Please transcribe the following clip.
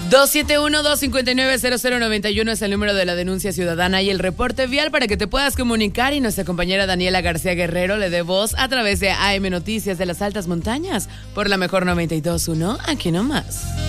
271-259-0091 es el número de la denuncia ciudadana y el reporte vial para que te puedas comunicar y nuestra compañera Daniela García Guerrero le dé voz a través de AM Noticias de las Altas Montañas por la mejor 92.1, aquí nomás.